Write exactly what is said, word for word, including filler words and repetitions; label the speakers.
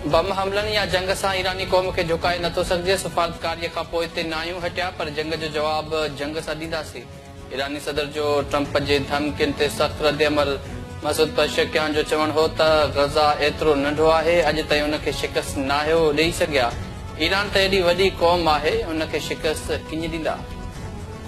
Speaker 1: Bomb हमलनि या जंग सां ईरानी क़ौम खे झुकाए नथो सघिजे। सफ़ारतकारीअ खां पोइ हिते न आहियूं हटिया, पर जंग जो जवाब जंग सां ॾींदासीं। ईरानी सदर जो ट्रंप जे धमकियुनि ते सख़्त रद्दअमल। मसूद पशकियान जो चवणु हो त गज़ा एतिरो नंढो आहे, अॼु ताईं उनखे शिकस्त नाहियो ॾेई सघिया। ईरान त एॾी वॾी क़ौम आहे, उनखे शिकस्त कीअं ॾींदा।